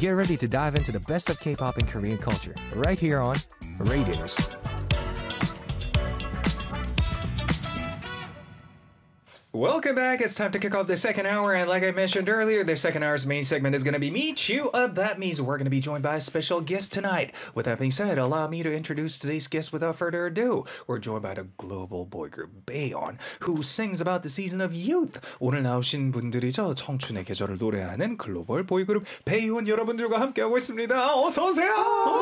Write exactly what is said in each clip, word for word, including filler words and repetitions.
Get ready to dive into the best of K-pop and Korean culture, right here on Radios. Welcome back. It's time to kick off the second hour, and like I mentioned earlier, the second hour's main segment is going to be Meet You Up. That means we're going to be joined by a special guest tonight. With that being said, allow me to introduce today's guest without further ado. We're joined by the global boy group Baeon, who sings about the season of youth. 오늘 나오신 분들이죠. 청춘의 계절을 노래하는 글로벌 보이 그룹 베이온 여러분들과 함께하고 있습니다. 어서 오세요.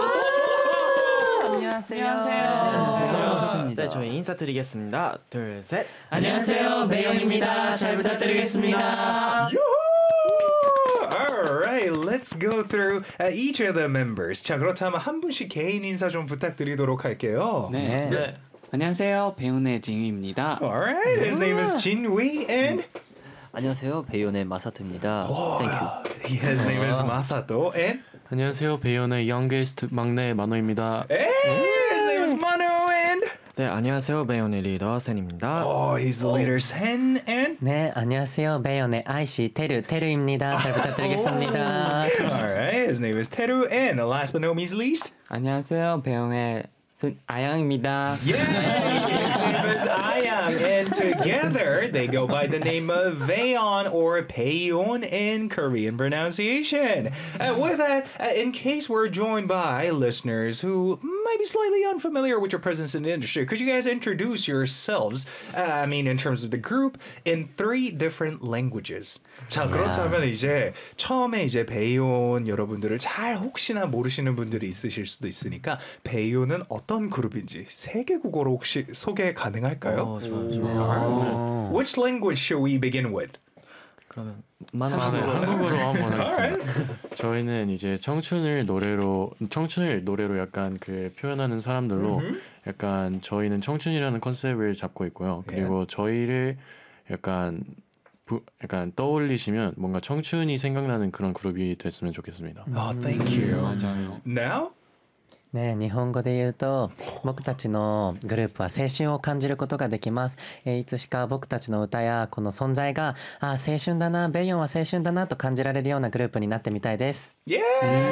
안녕하세요. 안녕하세요. 마사토입니다. 네, 저희 인사드리겠습니다. 둘, 셋. 안녕하세요. 베이온입니다. 잘 부탁드리겠습니다. Alright, let's go through uh, each of the members. 자, 그렇다면 한 분씩 개인 인사 좀 부탁드리도록 할게요. 네. 네. 안녕하세요. 배우의 진위입니다. Alright, his name is Jinwee and 안녕하세요. 베이온의 마사토입니다. Thank you. His name is Masato and 안녕하세요. 베이온의 youngest 막내 만호입니다. Hey, his name is Mano and 네, 안녕하세요. 베이온의 리더 센입니다. Oh, he's the leader Sen and 네, 안녕하세요. 베이온의 아이씨 테루 테루입니다. 잘 부탁드리겠습니다. Alright, his name is Teru and last but not least 안녕하세요. 배우의 아양입니다. Yeah, his name is Ayang, and together they go by the name of Vaeon or Paeon in Korean pronunciation. Uh, with that, uh, in case we're joined by listeners who might be slightly unfamiliar with your presence in the industry, could you guys introduce yourselves, uh, I mean in terms of the group, in three different languages? 자, 그렇다면 이제 처음에 이제 베이온 여러분들을 잘 혹시나 모르시는 분들이 있으실 수도 있으니까 베이온은 어떤 그룹인지 세계 국어로 혹시 소개 가능할까요? 어, 좋아요, 좋아요. Which language should we begin with? 그러면 한국어로, 한국어로 한번 하겠습니다. 저희는 이제 청춘을 노래로 청춘을 노래로 약간 그 표현하는 사람들로 mm-hmm. 약간 저희는 청춘이라는 컨셉을 잡고 있고요. 그리고 yeah. 저희를 약간 부, 약간 떠올리시면 뭔가 청춘이 생각나는 그런 그룹이 됐으면 좋겠습니다. Oh, thank you. 맞아요. Now? ね、日本語で言うと僕たちのグループは青春を感じることができます、えー、いつしか僕たちの歌やこの存在があ青春だなベイヨンは青春だなと感じられるようなグループになってみたいです。 Yeah!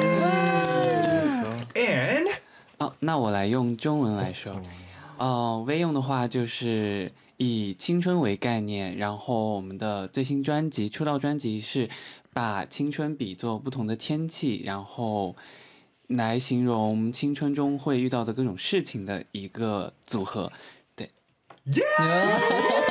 And 哦，那我来用中文来说。呃，微用的话就是以青春为概念，然后我们的最新专辑出道专辑是把青春比作不同的天气，然后来形容青春中会遇到的各种事情的一个组合。对。 Yeah!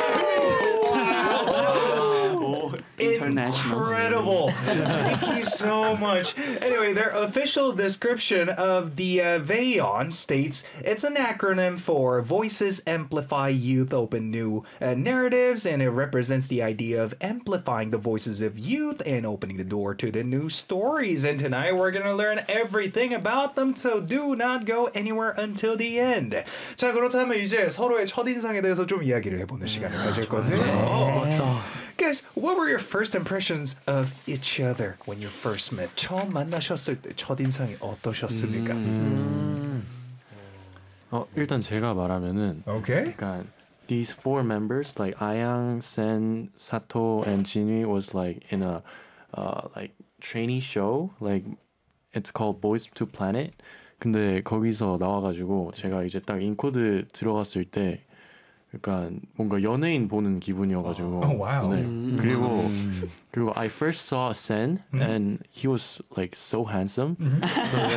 Incredible. Thank you so much. Anyway, their official description of the uh, Vaeon states it's an acronym for Voices Amplify Youth Open New uh, Narratives, and it represents the idea of amplifying the voices of youth and opening the door to the new stories. And tonight we're going to learn everything about them, so do not go anywhere until the end. 자, 그렇다면 이제 서로의 첫인상에 대해서 좀 이야기를 해보는 시간을 가질 건데요. Guys, what were your first impressions of each other when you first met? 처음 만나셨을 때 첫인상이 어떠셨습니까? 음. 어, 일단 제가 말하면은 Okay. 그러니까 these four members like Ayang, Sen, Sato, and Jinwee was like in a uh, like trainee show, like it's called Boys to Planet. 근데 거기서 나와가지고 제가 이제 딱 인코드 들어갔을 때 약간 뭔가 연예인 보는 기분이어가지고. Oh, wow. 네. 음. 그리고 그리고 I first saw Sen mm-hmm. and he was like so handsome. Mm-hmm.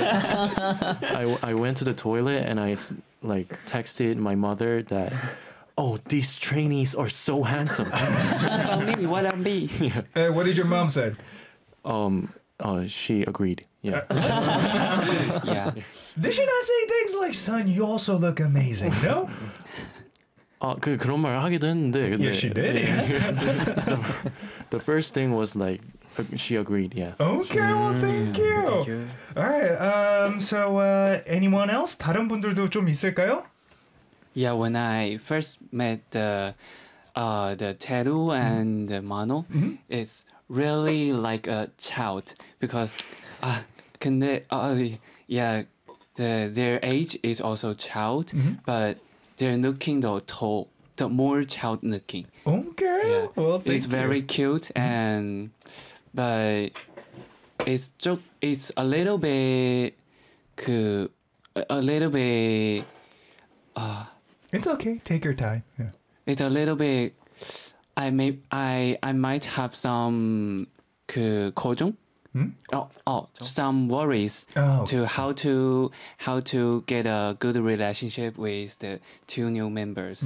So I I went to the toilet and I like texted my mother that oh these trainees are so handsome. What on me? Yeah. Uh, what did your mom say? Um. Uh, she agreed. Yeah. Yeah. Did she not say things like, "Son, you also look amazing"? No. 아, 그 그런 말 하기도 했는데 근데 Yes, she did. the, the first thing was like she agreed. Yeah. Okay, well, thank you. Thank you. All right. Um. So, uh, anyone else? 다른 분들도 좀 있을까요? Yeah, when I first met the uh the Teru and the Mano, mm-hmm. it's really like a child because uh 근데 uh yeah the their age is also child, mm-hmm. but they're looking the tall, the more child looking. Okay. Yeah. Well, thank it's you. very cute and but it's 좀 it's a little bit 그 a a little bit uh It's okay. Take your time. Yeah. it's a little bit I may I I might have some 그 고정 Hmm? oh, oh some worries Oh, to how to how to get a good relationship with the two new members.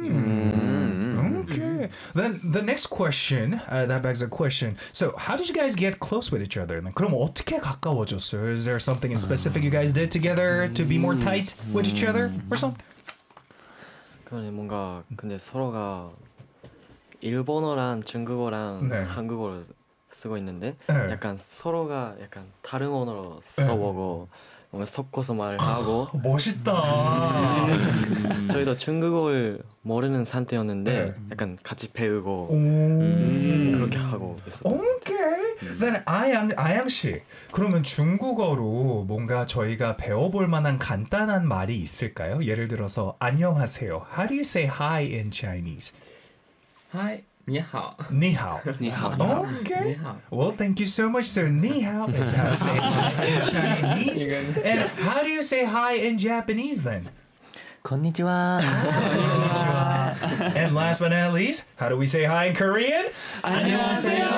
Okay. Then the next question, uh, that begs a question. So, how did you guys get close with each other? 그럼 어떻게 가까워졌어요? Is there something specific you guys did together to be more tight with each other or something? 그러니 뭔가 근데 서로가 일본어랑 중국어랑 네. 한국어를 쓰고 있는데 네. 약간 서로가 약간 다른 언어로 써보고 뭔가 섞어서 말을 하고 멋있다. 저희도 중국어를 모르는 상태였는데 네. 약간 같이 배우고 오. 그렇게 하고 있었어요. 오케이. Then 아양 아양 씨. 그러면 중국어로 뭔가 저희가 배워볼 만한 간단한 말이 있을까요? 예를 들어서 안녕하세요. How do you say hi in Chinese? 嗨，你好， Ni hao. 你好， Okay. 你好。 Well, thank you so much, sir. Ni hao is how to say hi in Chinese. And how do you say hi in Japanese then? こんにちは。 Konnichiwa. And last but not least, how do we say hi in Korean? 안녕하세요.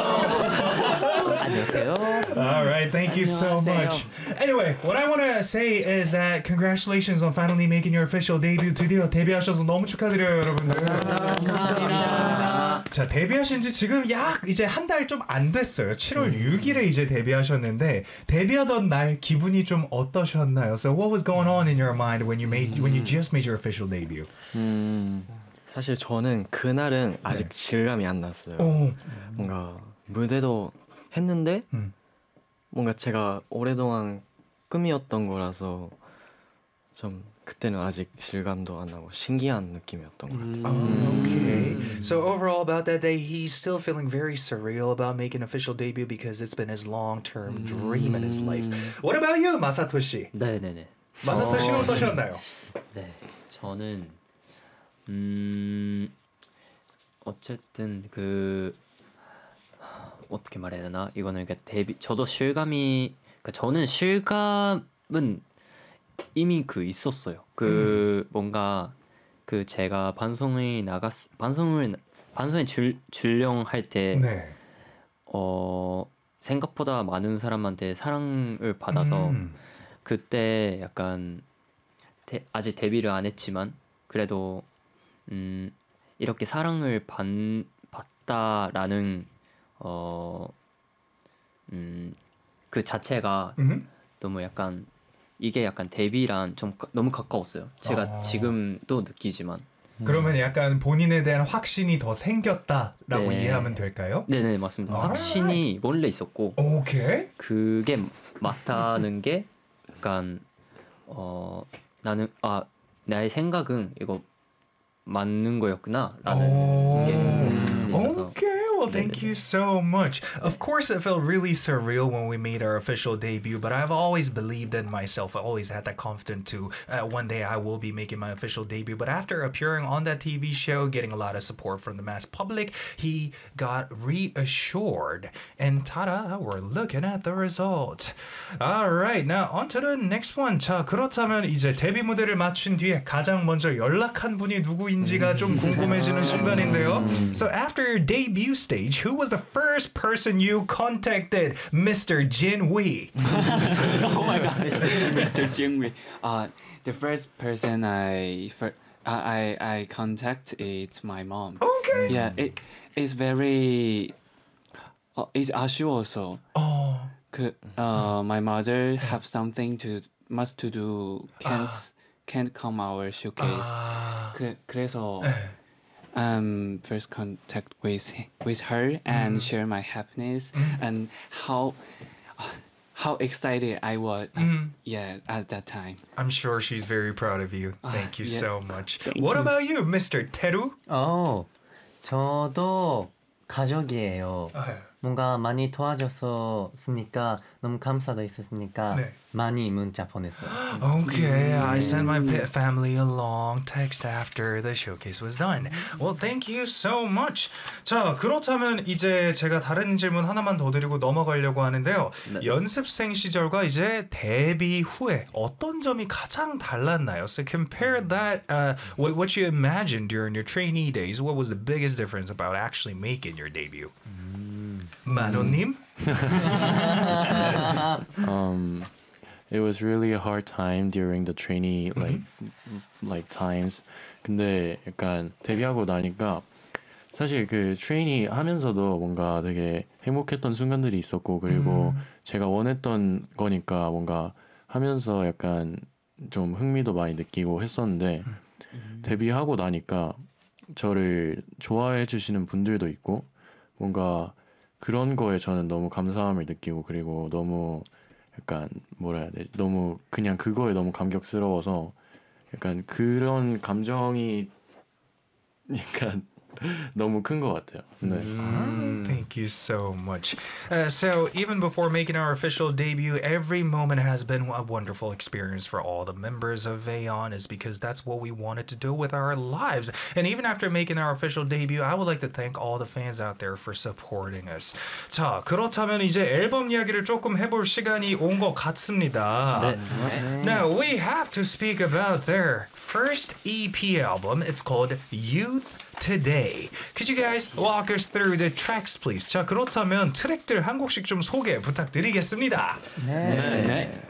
All right, thank you so much. Anyway, what I want to say is that congratulations on finally making your official debut. 드디어 데뷔하셔서 너무 축하드려요, 여러분들. 감사합니다. 자, 데뷔하신 지 지금 약 이제 한 달 좀 안 됐어요. 칠월 육일에 이제 데뷔하셨는데 데뷔하던 날 기분이 좀 어떠셨나요? So what was going on in your mind when you made when you just made your official debut? 음, 사실 저는 그날은 아직 실감이 안 났어요. 오. 뭔가 무대도 했는데 음. 뭔가 제가 오랫동안 꿈이었던 거라서 좀 그때는 아직 실감도 안 나고 신기한 느낌이었던 것 같아요. Oh, okay. So overall about that day, he's still feeling very surreal about making official debut because it's been his long-term dream in his life. What about you, Masato 씨? 네네네. 마사토 씨는 어떠셨나요? 네, 저는 음 어쨌든 그 어떻게 말해야 되나 이거는 그러니까 데뷔 저도 실감이 그러니까 저는 실감은 이미 그 있었어요. 그 음. 뭔가 그 제가 방송에 나갔 방송을 방송에 줄 출연할 때 네. 어 생각보다 많은 사람한테 사랑을 받아서 음. 그때 약간 데, 아직 데뷔를 안 했지만 그래도 음 이렇게 사랑을 받, 받다라는 어 음 그 자체가 음. 너무 약간 이게 약간 데뷔랑 좀 가, 너무 가까웠어요. 제가 아. 지금도 느끼지만. 그러면 약간 본인에 대한 확신이 더 생겼다라고 네. 이해하면 될까요? 네네 맞습니다. Alright. 확신이 원래 있었고 오케이. 그게 맞다는 게 약간 어 나는 아 나의 생각은 이거 맞는 거였구나라는 게 있어서. Okay, well, thank you so much. Of course, it felt really surreal when we made our official debut, but I've always believed in myself. I always had that confidence to uh, one day I will be making my official debut. But after appearing on that T V show, getting a lot of support from the mass public, he got reassured. And ta-da, we're looking at the result. All right, now on to the next one. 자, 그렇다면 이제 데뷔 무대를 마친 뒤에 가장 먼저 연락한 분이 누구인지가 좀 궁금해지는 순간인데요. So after your debut stage, who was the first person you contacted? Mister Jin Wee. Oh my God, Mister Jingwei. Uh, the first person I fir- I I I contact is my mom. Okay. Yeah, it is very. Uh, it's 아쉬워서. Oh. 그, uh, my mother have something to must to do can't can't come our showcase. 그래, 그래서 um first contact with with her and share my happiness and how how excited I was. Mm. Yeah, at that time. I'm sure she's very proud of you. Thank you yeah. so much. Thank What you. about you, Mister Teru? 어, 저도 가족이에요. 뭔가 많이 도와줬으니까 너무 감사도 있었으니까 네. 많이 문자 보냈어요. Okay, I sent my pa- family a long text after the showcase was done. Well, thank you so much. 자, 그렇다면 이제 제가 다른 질문 하나만 더 드리고 넘어가려고 하는데요. 네. 연습생 시절과 이제 데뷔 후에 어떤 점이 가장 달랐나요? So compare that, uh, what, what you imagined during your trainee days. What was the biggest difference about actually making your debut? 마노님? um, it was really a hard time during the trainee like like times. 근데 약간 데뷔하고 나니까 사실 그 트레이니 하면서도 뭔가 되게 행복했던 순간들이 있었고 그리고 음. 제가 원했던 거니까 뭔가 하면서 약간 좀 흥미도 많이 느끼고 했었는데 데뷔하고 나니까 저를 좋아해 주시는 분들도 있고 뭔가 그런 거에 저는 너무 감사함을 느끼고 그리고 너무 약간 뭐라 해야 되지? 너무 그냥 그거에 너무 감격스러워서 약간 그런 감정이 약간 너무 큰 것 같아요. 네. Ah, thank you so much. Uh, so, even before making our official debut, every moment has been a wonderful experience for all the members of Vayon, is because that's what we wanted to do with our lives. And even after making our official debut, I would like to thank all the fans out there for supporting us. 자, 그렇다면 이제 앨범 이야기를 조금 해볼 시간이 온 것 같습니다. Now, we have to speak about their first E P album. It's called Youth Today. Could you guys walk us through the tracks, please? 자, 그렇다면 트랙들 한 곡씩 좀 소개 부탁드리겠습니다. 네.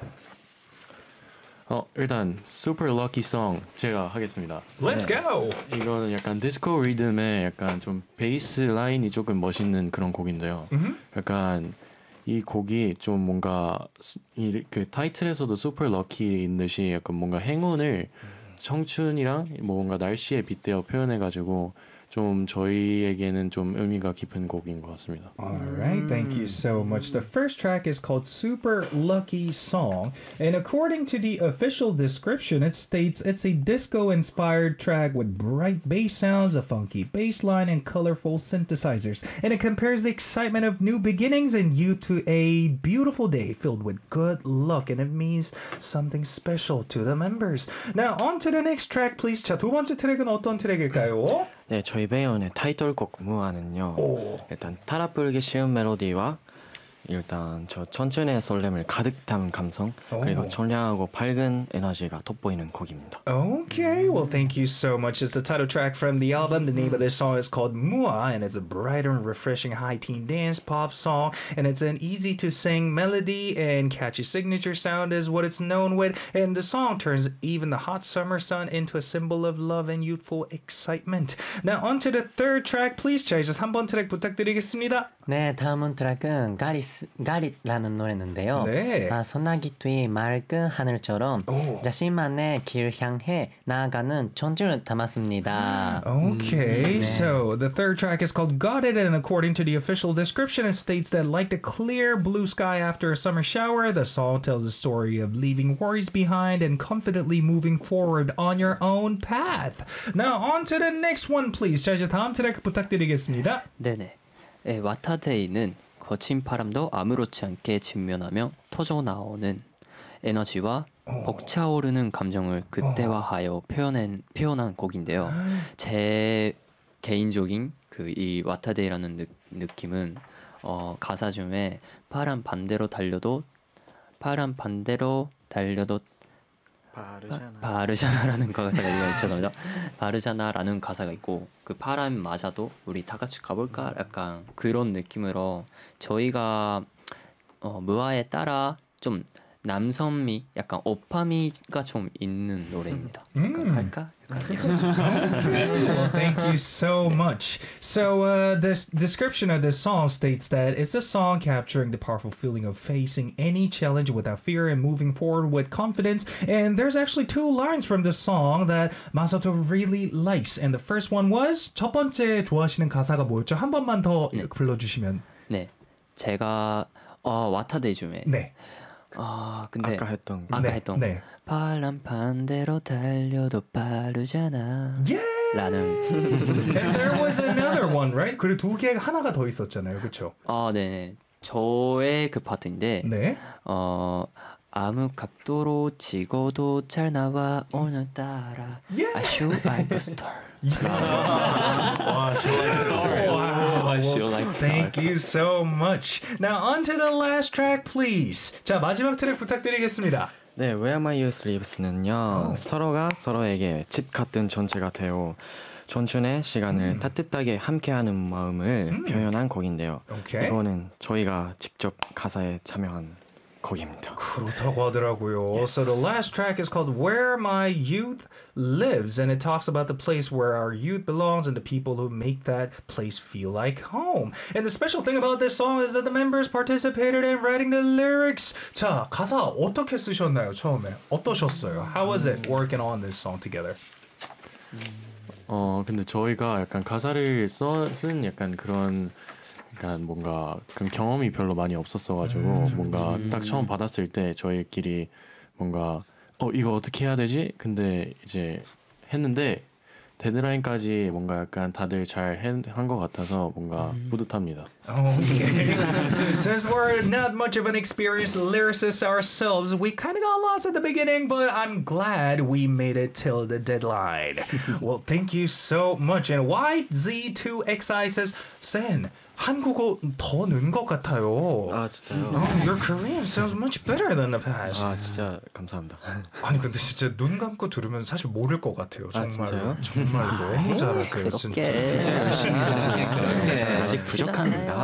어 일단 Super Lucky Song 제가 하겠습니다. Let's go. 이거는 약간 디스코 리듬에 약간 좀 베이스 라인이 조금 멋있는 그런 곡인데요. 약간 이 곡이 좀 뭔가 이 그 타이틀에서도 Super Lucky인 듯이 약간 뭔가 행운을 청춘이랑 뭔가 날씨에 빗대어 표현해가지고 좀 저희에게는 좀 의미가 깊은 곡인 것 같습니다. Alright, thank you so much. The first track is called Super Lucky Song, and according to the official description, it states it's a disco-inspired track with bright bass sounds, a funky bass line, and colorful synthesizers. And it compares the excitement of new beginnings and youth to a beautiful day filled with good luck, and it means something special to the members. Now, on to the next track, please. 자, 두 번째 트랙은 어떤 트랙일까요? 네, 저희 배연의 타이틀곡 무아는요. 오. 일단 타락 불기 쉬운 멜로디와 일단 저 천천의 설렘을 가득 담은 감성 그리고 오. 청량하고 밝은 에너지가 돋보이는 곡입니다. Okay, well, thank you so much. It's the title track from the album. The name of this song is called Mua, and it's a bright and refreshing high teen dance pop song. And it's an easy to sing melody and catchy signature sound, is what it's known with. And the song turns even the hot summer sun into a symbol of love and youthful excitement. Now, on to the third track, please. 자, 이제 삼 번 트랙 부탁드리겠습니다. 네, 다음은 트랙은 가리스, 가릿라는 노래인데요. 네. 아, 소나기 뒤 맑은 하늘처럼 오. 자신만의 길 향해 나아가는 전주를 담았습니다. Okay, Mm. so the third track is called Got It, and according to the official description, it states that like the clear blue sky after a summer shower, the song tells the story of leaving worries behind and confidently moving forward on your own path. Now, on to the next one, please. 자, 이제 다음 트랙 부탁드리겠습니다. 네네. 네, 와타데이는 거친 바람도 아무렇지 않게 직면하며 터져 나오는 에너지와 벅차오르는 감정을 극대화하여 표현한 표현한 곡인데요. 제 개인적인 그 이 와타데이라는 느, 느낌은 어, 가사 중에 파란 반대로 달려도 파란 반대로 달려도 바르샤나라는 가사가 있잖아요. 바르샤나라는 가사가 있고 그 바람 맞아도 우리 다 같이 가볼까 약간 그런 느낌으로 저희가 어, 무아에 따라 좀 남성미 약간 오파미가 좀 있는 노래입니다. 약간 갈까? Well, thank you so much. So, uh, this description of this song states that it's a song capturing the powerful feeling of facing any challenge without fear and moving forward with confidence. And there's actually two lines from this song that Masato really likes. And the first one was 첫 번째 좋아하시는 가사가 뭐였죠? 한 번만 더 네. 불러주시면. 네, 제가 어, 와타데이 중에 네. 아 근데 아까 했던 아까 네, 했던 네. 바람 반대로 달려도 빠르잖아. Yeah! 라는. And there was another one, right? 그리고 두 개 하나가 더 있었잖아요, 그렇죠? 아, 네. 저의 그 파트인데 네. 어 아무 각도로 찍어도 잘 나와 오늘따라 I show like a star. 와, she likes story. Wow. she likes Thank you so much. Now on to the last track, please. 자, 마지막 트랙 부탁드리겠습니다. 네, Where My Youth Lives는요. 어. 서로가 서로에게 집 같은 존재가 되어 존춘의 시간을 음. 따뜻하게 함께하는 마음을 음. 표현한 곡인데요. 오케이. 이거는 저희가 직접 가사에 참여한 곡입니다. 그렇다고 하더라고요. So the last track is called Where My Youth Lives, and it talks about the place where our youth belongs and the people who make that place feel like home. And the special thing about this song is that the members participated in writing the lyrics. 자, 가사 어떻게 쓰셨나요, 처음에? 어떠셨어요? How was it working on this song together? 어 근데 저희가 약간 가사를 써, 쓴 약간 그런 약간 뭔가 그런 경험이 별로 많이 없었어가지고 뭔가 딱 처음 받았을 때 저희끼리 뭔가 어 이거 어떻게 해야 되지? 근데 이제 했는데 데드라인까지 뭔가 약간 다들 잘 한 것 같아서 뭔가 뿌듯합니다. Okay. So since we're not much of an experienced lyricist ourselves, we kind of got lost at the beginning, but I'm glad we made it till the deadline. Well, thank you so much. And Y Z two X I says, Sen, 한국어 더 는 것 같아요. 아 진짜요? Oh, your Korean sounds much better than the past. 아 진짜 감사합니다. 아니 근데 진짜 눈 감고 들으면 사실 모를 것 같아요. 아, 정말로. 진짜요? 정말 너무 잘하세요. 진짜. 진짜 열심히 네, 아직 부족합니다.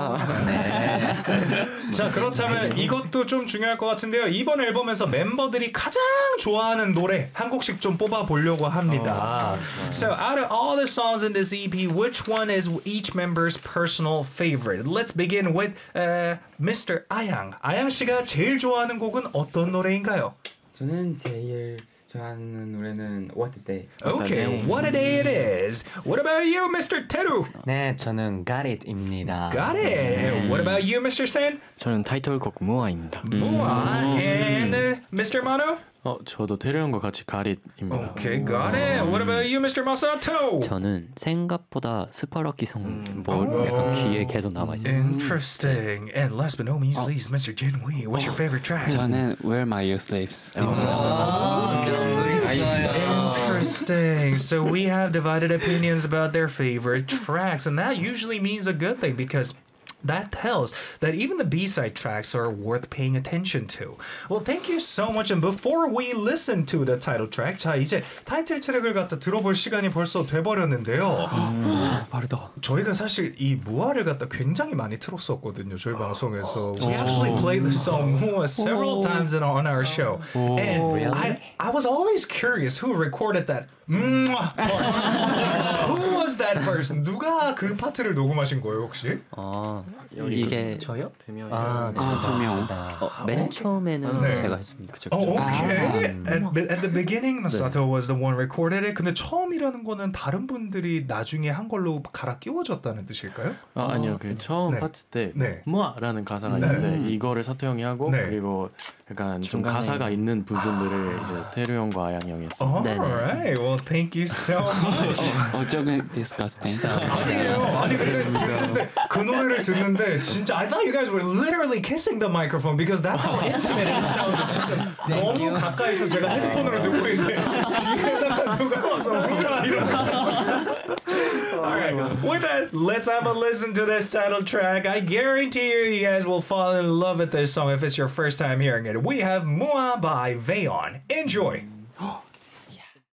자 그렇다면 이것도 좀 중요할 것 같은데요. 이번 앨범에서 멤버들이 가장 좋아하는 노래 한 곡씩 좀 뽑아 보려고 합니다. So out of all the songs in this E P, which one is each member's personal favorite? Let's begin with uh, Mister 아양. 아양 씨가 제일 좋아하는 곡은 어떤 노래인가요? 저는 제일 좋아하는 노래는 What a Day. Okay, what a day it is. What about you, Mister 테루? 네, 저는 Got It입니다. Got it. What about you, Mister Sen? 저는 타이틀곡 무아입니다. Muah. And uh, Mister Mano? 어 저도 태려 형과 같이 가릿입니다. Okay, got it. What about you, Mister Masato? 저는 생각보다 스파럭키 성뭐 약간 귀에 계속 남아 있어요. Interesting. And last but no means least, Mister Jin Wee. What's your favorite track? 저는 Where My Youth Lives. Interesting. So we have divided opinions about their favorite tracks, and that usually means a good thing because that tells that even the B-side tracks are worth paying attention to. Well, thank you so much. And before we listen to the title track, 자 이제 타이틀 트랙을 갖다 들어볼 시간이 벌써 돼버렸는데요. 빠르다. 저희가 사실 이 무아를 갖다 굉장히 많이 틀었었거든요. 저희 방송에서. We actually played the song 무아 several times in, on our show. And I, I was always curious who recorded that 무아 part. Who was that person? 누가 그 파트를 녹음하신 거예요, 혹시? 아 이게 저요? 대명이 아, 아, 두 명. 어, 맨 처음에는 네. 제가 했습니다. Oh, okay. At, at the beginning, Masato was the one recorded it. 근데 처음이라는 거는 다른 분들이 나중에 한 걸로 갈아 끼워졌다는 뜻일까요? 아 아니요 그 처음 네. 파트 때 네. 무아라는 가사가 네. 있는데 이거를 사토 형이 하고 네. 그리고 약간 좀 중간에. 가사가 있는 부분들을 이제 태료 형과 아양 형이 했어요. All 네네. right. Well, thank you so much. 어, 조금 disgusting. 아니에요. 아니 근데 듣는데 그 노래를 듣는데 진짜 I thought you guys were literally kissing the microphone because that's how intimate it sounded. 진짜 너무 가까이서 제가 헤드폰으로 듣고 있는데 뒤에다가 누가 와서 뭐라 이러는. Alright, with that, let's have a listen to this title track. I guarantee you, you guys will fall in love with this song if it's your first time hearing it. We have Mua by Vayon. Enjoy.